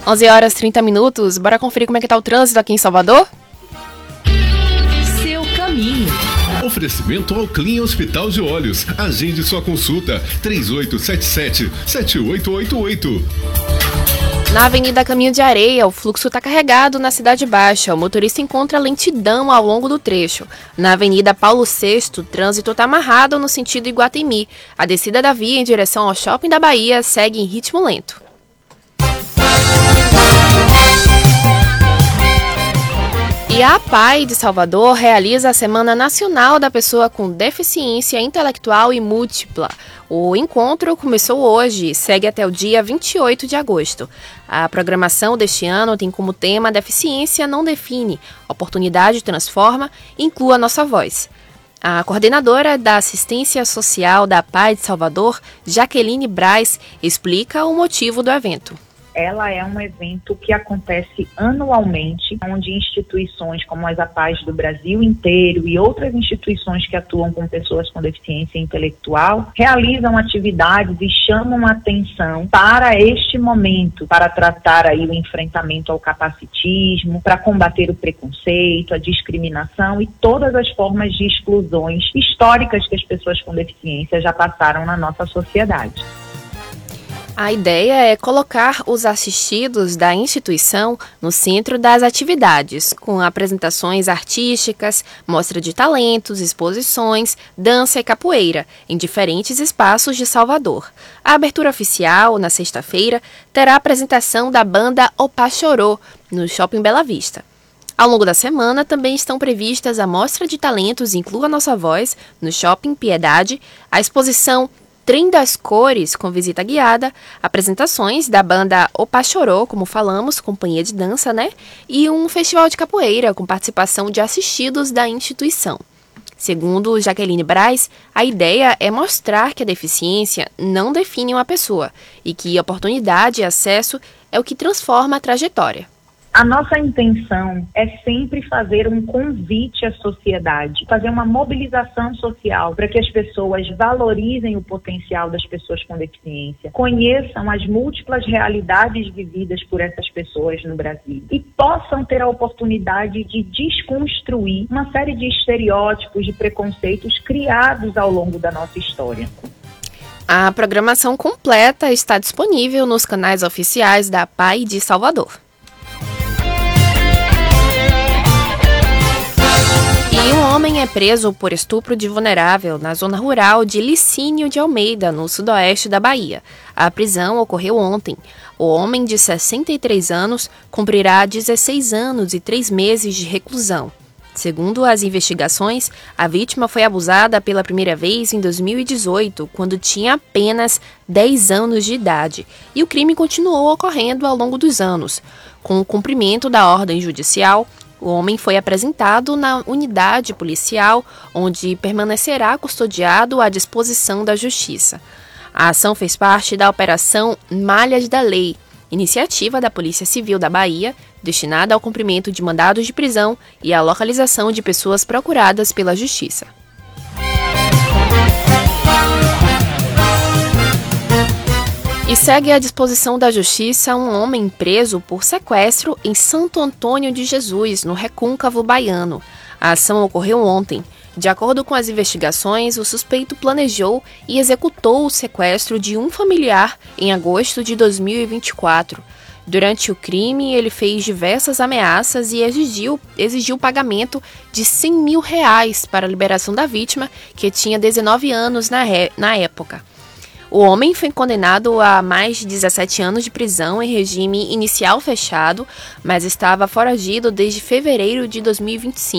11 horas 30 minutos. Bora conferir como é que tá o trânsito aqui em Salvador? Seu caminho. Oferecimento ao Clean Hospital de Olhos. Agende sua consulta 3877-7888. Na Avenida Caminho de Areia, o fluxo está carregado na Cidade Baixa. O motorista encontra lentidão ao longo do trecho. Na Avenida Paulo VI, o trânsito está amarrado no sentido Iguatemi. A descida da via em direção ao Shopping da Bahia segue em ritmo lento. E a APAI de Salvador realiza a Semana Nacional da Pessoa com Deficiência Intelectual e Múltipla. O encontro começou hoje e segue até o dia 28 de agosto. A programação deste ano tem como tema Deficiência não define, oportunidade transforma, inclua nossa voz. A coordenadora da Assistência Social da APAI de Salvador, Jaqueline Braz, explica o motivo do evento. Ela é um evento que acontece anualmente, onde instituições como as APAIs do Brasil inteiro e outras instituições que atuam com pessoas com deficiência intelectual realizam atividades e chamam a atenção para este momento, para tratar aí o enfrentamento ao capacitismo, para combater o preconceito, a discriminação e todas as formas de exclusões históricas que as pessoas com deficiência já passaram na nossa sociedade. A ideia é colocar os assistidos da instituição no centro das atividades, com apresentações artísticas, mostra de talentos, exposições, dança e capoeira, em diferentes espaços de Salvador. A abertura oficial, na sexta-feira, terá a apresentação da banda Opá Chorô, no Shopping Bela Vista. Ao longo da semana, também estão previstas a mostra de talentos Inclua Nossa Voz, no Shopping Piedade, a exposição Trem das Cores, com visita guiada, apresentações da banda Opá Chorô, como falamos, companhia de dança, e um festival de capoeira com participação de assistidos da instituição. Segundo Jaqueline Braz, a ideia é mostrar que a deficiência não define uma pessoa e que oportunidade e acesso é o que transforma a trajetória. A nossa intenção é sempre fazer um convite à sociedade, fazer uma mobilização social para que as pessoas valorizem o potencial das pessoas com deficiência, conheçam as múltiplas realidades vividas por essas pessoas no Brasil e possam ter a oportunidade de desconstruir uma série de estereótipos, de preconceitos criados ao longo da nossa história. A programação completa está disponível nos canais oficiais da APAI de Salvador. E um homem é preso por estupro de vulnerável na zona rural de Licínio de Almeida, no sudoeste da Bahia. A prisão ocorreu ontem. O homem de 63 anos cumprirá 16 anos e 3 meses de reclusão. Segundo as investigações, a vítima foi abusada pela primeira vez em 2018, quando tinha apenas 10 anos de idade, e o crime continuou ocorrendo ao longo dos anos. Com o cumprimento da ordem judicial, o homem foi apresentado na unidade policial, onde permanecerá custodiado à disposição da Justiça. A ação fez parte da Operação Malhas da Lei, iniciativa da Polícia Civil da Bahia, destinada ao cumprimento de mandados de prisão e à localização de pessoas procuradas pela Justiça. E segue à disposição da Justiça um homem preso por sequestro em Santo Antônio de Jesus, no Recôncavo Baiano. A ação ocorreu ontem. De acordo com as investigações, o suspeito planejou e executou o sequestro de um familiar em agosto de 2024. Durante o crime, ele fez diversas ameaças e exigiu pagamento de R$100 mil para a liberação da vítima, que tinha 19 anos na época. O homem foi condenado a mais de 17 anos de prisão em regime inicial fechado, mas estava foragido desde fevereiro de 2025.